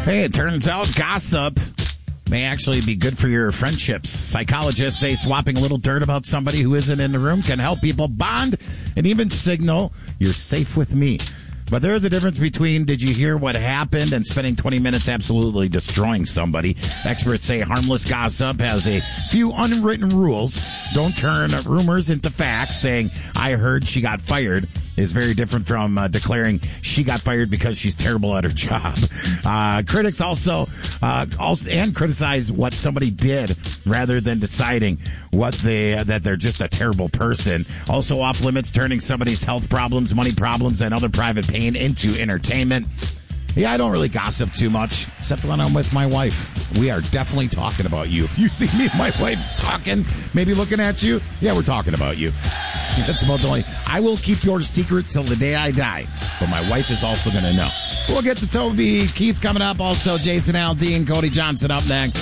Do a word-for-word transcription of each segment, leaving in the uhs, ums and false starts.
Hey, it turns out gossip may actually be good for your friendships. Psychologists say swapping a little dirt about somebody who isn't in the room can help people bond and even signal you're safe with me. But there is a difference between did you hear what happened and spending twenty minutes absolutely destroying somebody. Experts say harmless gossip has a few unwritten rules. Don't turn rumors into facts. Saying, I heard she got fired is very different from uh, declaring she got fired because she's terrible at her job. Uh, critics also, uh, also and criticize what somebody did rather than deciding what they uh, that they're just a terrible person. Also off limits turning somebody's health problems, money problems, and other private pain into entertainment. Yeah, I don't really gossip too much, except when I'm with my wife. We are definitely talking about you. If you see me and my wife talking, maybe looking at you, yeah, we're talking about you. That's about the only... I will keep your secret till the day I die, but my wife is also going to know. We'll get to Toby Keith coming up. Also, Jason Aldean, Cody Johnson up next.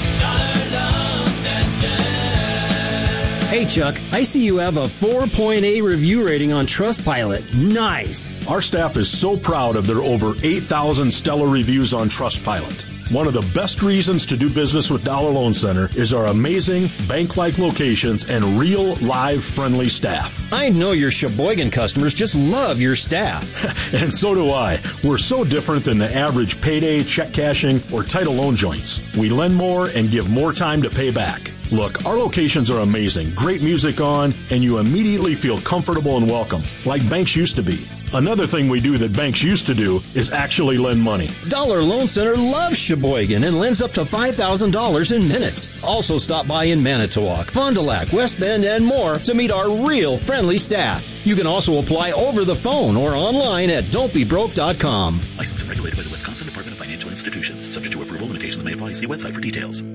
Hey, Chuck, I see you have a four point eight review rating on Trustpilot. Nice. Our staff is so proud of their over eight thousand stellar reviews on Trustpilot. One of the best reasons to do business with Dollar Loan Center is our amazing bank-like locations and real, live, friendly staff. I know your Sheboygan customers just love your staff. And so do I. We're so different than the average payday, check cashing, or title loan joints. We lend more and give more time to pay back. Look, our locations are amazing, great music on, and you immediately feel comfortable and welcome, like banks used to be. Another thing we do that banks used to do is actually lend money. Dollar Loan Center loves Sheboygan and lends up to five thousand dollars in minutes. Also stop by in Manitowoc, Fond du Lac, West Bend, and more to meet our real friendly staff. You can also apply over the phone or online at don't be broke dot com. Licensed and regulated by the Wisconsin Department of Financial Institutions. Subject to approval. Limitations may apply. See website for details.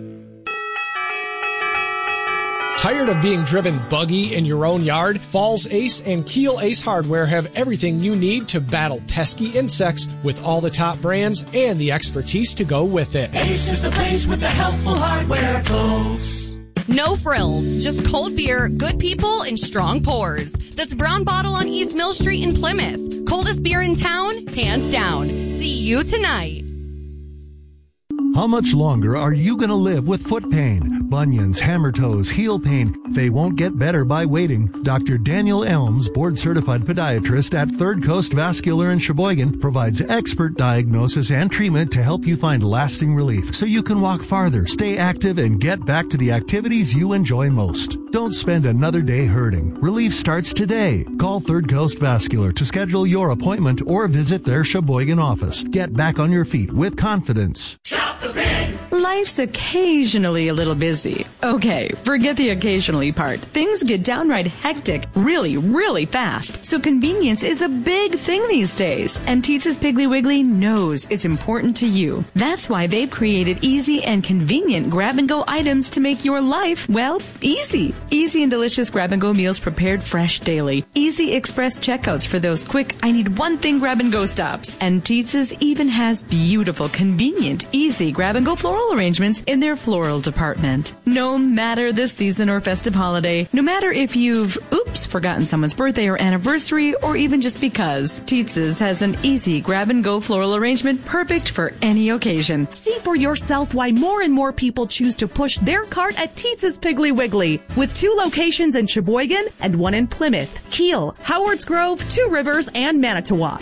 Tired of being driven buggy in your own yard? Falls Ace and Keel Ace Hardware have everything you need to battle pesky insects with all the top brands and the expertise to go with it. Ace is the place with the helpful hardware, folks. No frills, just cold beer, good people, and strong pours. That's Brown Bottle on East Mill Street in Plymouth. Coldest beer in town, hands down. See you tonight. How much longer are you going to live with foot pain, bunions, hammer toes, heel pain? They won't get better by waiting. Doctor Daniel Elms, board-certified podiatrist at Third Coast Vascular in Sheboygan, provides expert diagnosis and treatment to help you find lasting relief so you can walk farther, stay active, and get back to the activities you enjoy most. Don't spend another day hurting. Relief starts today. Call Third Coast Vascular to schedule your appointment or visit their Sheboygan office. Get back on your feet with confidence. Shop the Pig! Life's occasionally a little busy. Okay, forget the occasionally part. Things get downright hectic really, really fast. So convenience is a big thing these days. And Teetz's Piggly Wiggly knows it's important to you. That's why they've created easy and convenient grab-and-go items to make your life, well, easy. Easy and delicious grab-and-go meals prepared fresh daily. Easy express checkouts for those quick, I need one thing grab-and-go stops. And Teetz's even has beautiful, convenient, easy grab-and-go floral arrangements in their floral department. No matter the season or festive holiday, no matter if you've, oops, forgotten someone's birthday or anniversary, or even just because, Teetz's has an easy grab-and-go floral arrangement perfect for any occasion. See for yourself why more and more people choose to push their cart at Teetz's Piggly Wiggly, with two locations in Sheboygan and one in Plymouth, Kiel, Howards Grove, Two Rivers, and Manitowoc.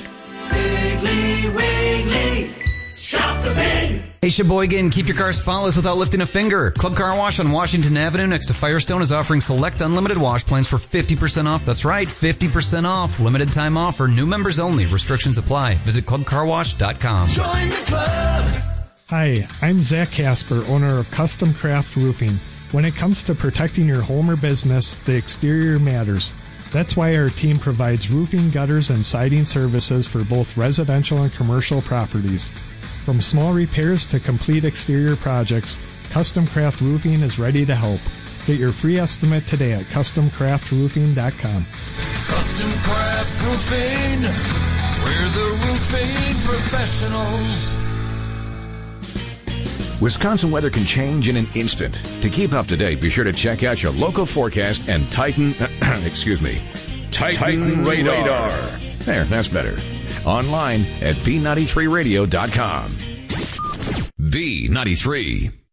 Piggly Wiggly, shop the pig! Hey Sheboygan, keep your car spotless without lifting a finger. Club Car Wash on Washington Avenue next to Firestone is offering select unlimited wash plans for fifty percent off. That's right, fifty percent off. Limited time offer. New members only. Restrictions apply. Visit club car wash dot com. Join the club! Hi, I'm Zach Casper, owner of Custom Craft Roofing. When it comes to protecting your home or business, the exterior matters. That's why our team provides roofing, gutters, and siding services for both residential and commercial properties. From small repairs to complete exterior projects, Custom Craft Roofing is ready to help. Get your free estimate today at custom craft roofing dot com. Custom Craft Roofing, we're the roofing professionals. Wisconsin weather can change in an instant. To keep up to date, be sure to check out your local forecast and Titan, excuse me, Titan, Titan radar. radar. There, that's better. Online at B ninety-three radio dot com. B ninety-three.